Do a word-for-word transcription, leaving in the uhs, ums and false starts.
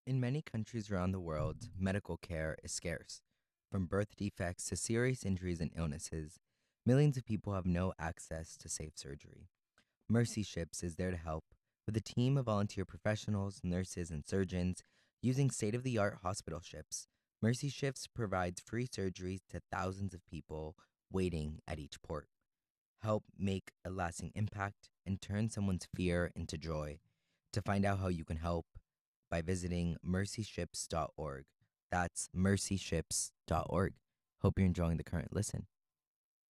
In many countries around the world, medical care is scarce. From birth defects to serious injuries and illnesses, millions of people have no access to safe surgery. Mercy Ships is there to help with a team of volunteer professionals, nurses, and surgeons using state of the art hospital ships. Mercy Ships provides free surgeries to thousands of people waiting at each port. Help make a lasting impact and turn someone's fear into joy. To find out how you can help by visiting mercy ships dot org. That's mercy ships dot org. Hope you're enjoying the current listen.